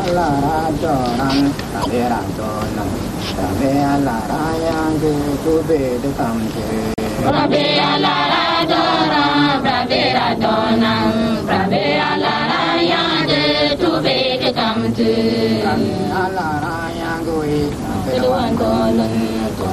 Lara Joran, Ravera Jonan, Ravea Lara Yang to be the country. Ravea Lara Joran, Ravera Jonan, Ravea Lara Yang to be the country. Lara Yang to be the country.